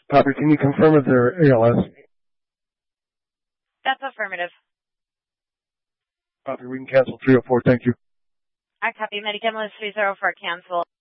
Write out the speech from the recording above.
Copy. Can you confirm if they're ALS? That's affirmative. Copy. We can cancel 304. Thank you. I copy. Medicam list 304 cancel.